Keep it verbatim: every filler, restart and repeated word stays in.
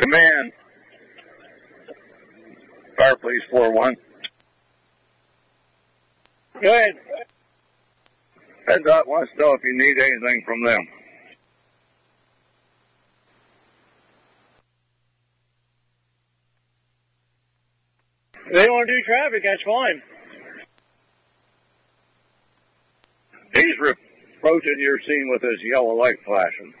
Command. Fire Police four one. Go ahead. Red Dot wants to know if you need anything from them. If they want to do traffic, that's fine. He's approaching your scene with his yellow light flashing.